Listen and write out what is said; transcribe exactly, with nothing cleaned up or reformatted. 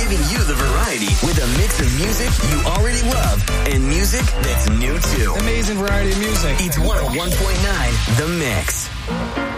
giving you the variety with a mix of music you already love and music that's new too. Amazing variety of music. It's one oh one point nine The Mix.